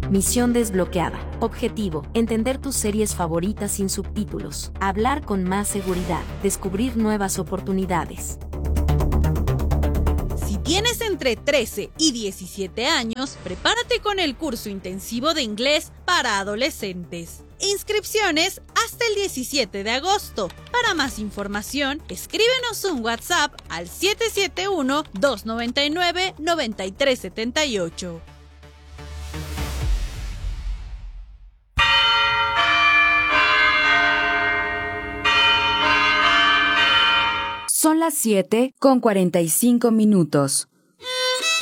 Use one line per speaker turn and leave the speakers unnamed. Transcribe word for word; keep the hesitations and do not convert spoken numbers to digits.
Misión desbloqueada. Objetivo: entender tus series favoritas sin subtítulos, hablar con más seguridad, descubrir nuevas oportunidades.
Si tienes entre trece y diecisiete años, prepárate con el curso intensivo de inglés para adolescentes. Inscripciones hasta el diecisiete de agosto. Para más información, escríbenos un WhatsApp al siete siete uno, dos nueve nueve, nueve tres siete ocho.
Son las siete con cuarenta y cinco minutos.